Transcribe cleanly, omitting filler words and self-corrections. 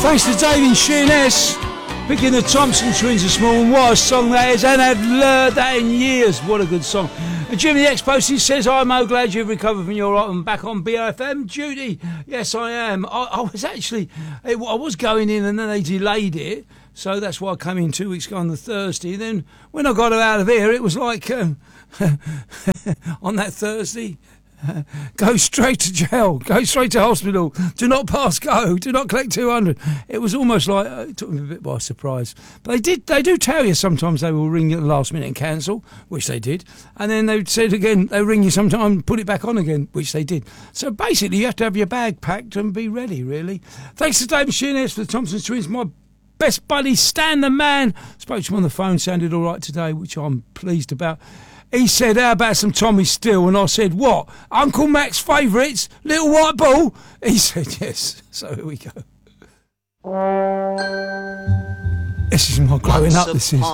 Thanks to David Sheerness picking the Thompson Twins this morning. What a song that is, and I've learned that in years. What a good song. And Jimmy the Ex-Postie says, I'm so glad you've recovered from your I'm back on BFM duty. Yes, I am. I was actually, I was going in and then they delayed it. So that's why I came in 2 weeks ago on the Thursday. Then when I got out of here, it was like, on that Thursday, go straight to jail, go straight to hospital, do not pass go, do not collect 200. It was almost like, it took me a bit by surprise. But they do tell you sometimes they will ring you at the last minute and cancel, which they did. And then they said again, they ring you sometime and put it back on again, which they did. So basically you have to have your bag packed and be ready, really. Thanks to David Sheerness for the Thompson Twins, my best buddy Stan the Man. Spoke to him on the phone, sounded all right today, which I'm pleased about. He said, how about some Tommy Steele? And I said, what? Uncle Mac's favourites? Little White Ball? He said, yes. So here we go. This is my growing up, this is.